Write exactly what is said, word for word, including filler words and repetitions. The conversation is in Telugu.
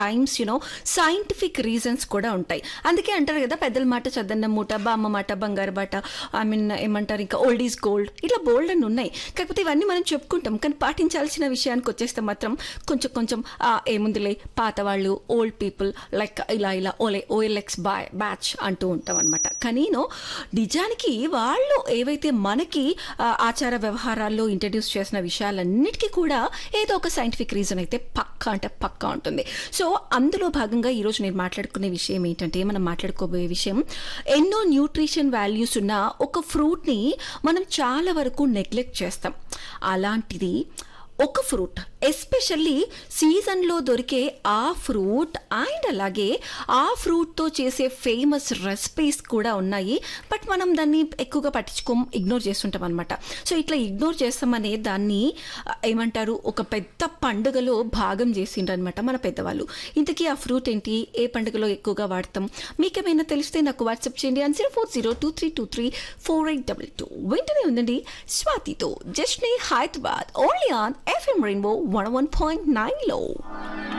టైమ్స్ యునో సైంటిఫిక్ రీజన్స్ కూడా ఉంటాయి. అందుకే అంటారు కదా, పెద్దల మాట చద్దన్న మూట, బామ్మ మాట బంగారు బాట, ఐ మీన్ ఏమంటారు, ఇంకా ఓల్డ్ ఈజ్ గోల్డ్, ఇట్లా బోల్డ్ అని ఉన్నాయి. కాకపోతే ఇవన్నీ మనం చెప్పుకుంటాం, కానీ పాటించాల్సిన విషయానికి వచ్చేస్తే మాత్రం కొంచెం కొంచెం ఏముందిలే, పాత వాళ్ళు, ఓల్డ్ పీపుల్ లైక్ ఇలా ఇలా ఓలే ఓఎల్ఎక్స్ బా బ్యాచ్ అంటూ ఉంటాం అనమాట. కానీ నో, నిజానికి వాళ్ళు ఏవైతే మనకి ఆచార వ్యవహారాల్లో ఇంట్రడ్యూస్ చేసిన విషయాలన్నిటికీ కూడా ఏదో ఒక సైంటిఫిక్ రీజన్ అయితే పక్కా అంటే పక్కా ఉంటుంది. సో అందులో భాగంగా ఈరోజు నేను మాట్లాడుకునే విషయం ఏంటంటే, మనం మాట్లాడుకోబోయే విషయం, ఎన్నో న్యూట్రిషన్ వాల్యూస్ ఉన్న ఒక ఫ్రూట్ని మనం చాలా వరకు నెగ్లెక్ట్ చేస్తాం. అలాంటిది ఒక ఫ్రూట్, ఎస్పెషల్లీ సీజన్లో దొరికే ఆ ఫ్రూట్, అండ్ అలాగే ఆ ఫ్రూట్తో చేసే ఫేమస్ రెసిపీస్ కూడా ఉన్నాయి. బట్ మనం దాన్ని ఎక్కువగా పట్టించుకోం, ఇగ్నోర్ చేస్తుంటాం అనమాట. సో ఇట్లా ఇగ్నోర్ చేస్తామనే దాన్ని ఏమంటారు, ఒక పెద్ద పండుగలో భాగం చేసిండ్రు అనమాట మన పెద్దవాళ్ళు. ఇంతకీ ఆ ఫ్రూట్ ఏంటి, ఏ పండుగలో ఎక్కువగా వాడతాం, మీకేమైనా తెలిస్తే నాకు వాట్సాప్ చేయండి అని zero four zero two three two three four eight double two. వెంటనే ఉందండి స్వాతితో జస్ట్ని Hyderabad only on FM rainbow one one point nine లో.